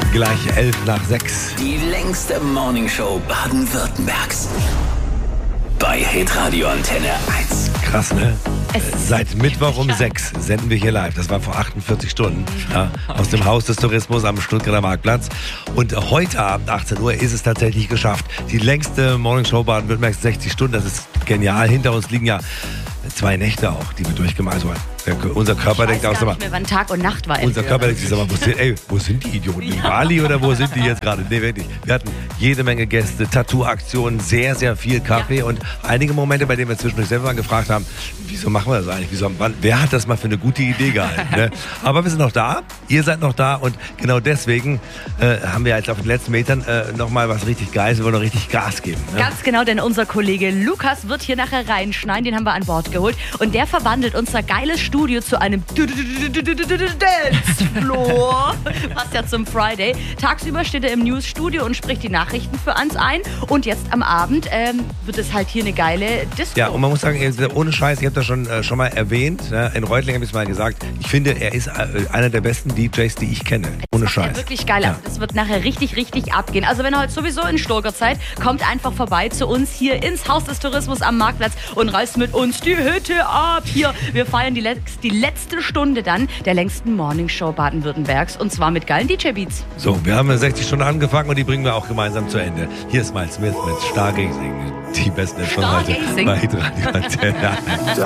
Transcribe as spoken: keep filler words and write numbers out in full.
Gleich elf nach sechs. Die längste Morningshow Baden-Württembergs. Bei Hitradio Antenne eins. Krass, ne? Seit Mittwoch um sechs senden wir hier live. Das war vor achtundvierzig Stunden. Ja, aus dem Haus des Tourismus am Stuttgarter Marktplatz. Und heute Abend, achtzehn Uhr, ist es tatsächlich geschafft. Die längste Morningshow Baden-Württembergs, sechzig Stunden. Das ist genial. Hinter uns liegen ja zwei Nächte auch, die wir durchgemacht haben. Also, unser Körper ich denkt auch weiß so gar mal. nicht mehr, wann Tag und Nacht war. Unser Körper denkt sich, sag mal, wo sind, ey, wo sind die Idioten? In Bali oder wo sind die jetzt gerade? Nee, wirklich. Wir hatten jede Menge Gäste, Tattoo-Aktionen, sehr, sehr viel Kaffee Ja. und einige Momente, bei denen wir zwischendurch selber mal gefragt haben, wieso machen wir das eigentlich? Wieso, wann, wer hat das mal für eine gute Idee gehalten? Ne? Aber wir sind noch da, ihr seid noch da und genau deswegen äh, haben wir jetzt auf den letzten Metern äh, nochmal was richtig Geiles, wir wollen noch richtig Gas geben. Ne? Ganz genau, denn unser Kollege Lukas wird hier nachher reinschneiden, den haben wir an Bord geholt und der verwandelt unser geiles Studio zu einem Dancefloor. Passt ja zum Friday. Tagsüber steht er im Newsstudio und spricht die Nachrichten für uns ein und jetzt am Abend ähm, wird es halt hier eine geile Disco. Ja, und man muss sagen, ohne Scheiß, ich habe das schon, äh, schon mal erwähnt, ne? In Reutling habe ich es mal gesagt, ich finde, er ist äh, einer der besten D Js, die ich kenne. Ohne das macht Scheiß. er wirklich geil. Ja. Also das wird nachher richtig, richtig abgehen. Also wenn ihr heute sowieso in Sturger seid, kommt einfach vorbei zu uns hier ins Haus des Tourismus am Marktplatz und reißt mit uns die Hütte ab. Hier, wir feiern die, Letz-, die letzte Stunde dann der längsten Morningshow Baden-Württembergs und zwar mit geilen D J-Beats. So, wir haben sechzig Stunden angefangen und die bringen wir auch gemeinsam zu Ende. Hier ist Miles Smith mit Stargazing. Die besten schon heute Stargazing. bei Radio Antenne.